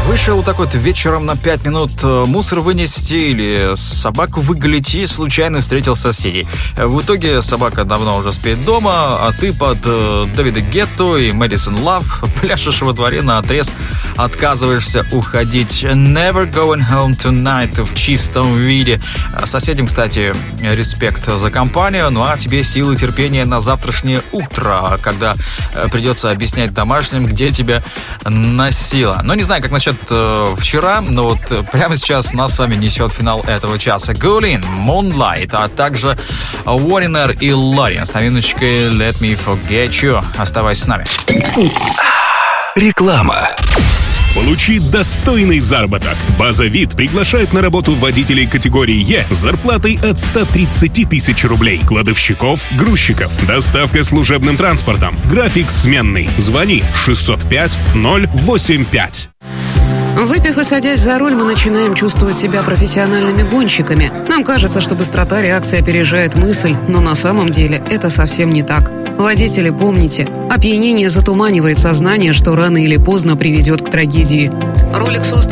Вышел так вот вечером на 5 минут мусор вынести или собаку выгулить и случайно встретил соседей. В итоге собака давно уже спит дома, а ты под Дэвида Гетту и Мэдисон Лав пляшешь во дворе наотрез, отказываешься уходить. Never going home tonight в чистом виде. Соседям, кстати, респект за компанию, ну а тебе силы терпения на завтрашнее утро, когда придется объяснять домашним, где тебя носило. Но не знаю, как насчет вчера, но вот прямо сейчас нас с вами несет финал этого часа. Гулин, Moonlight, а также Wariner и Ларин с новиночкой Let Me Forget You. Оставайся с нами. Реклама. Получи достойный заработок. База ВИД приглашает на работу водителей категории Е с зарплатой от 130 тысяч рублей, кладовщиков, грузчиков, доставка служебным транспортом, график сменный. Звони 605-085. Выпив и садясь за руль, мы начинаем чувствовать себя профессиональными гонщиками. Нам кажется, что быстрота реакции опережает мысль, но на самом деле это совсем не так. Водители, помните, опьянение затуманивает сознание, что рано или поздно приведет к трагедии. Ролик создан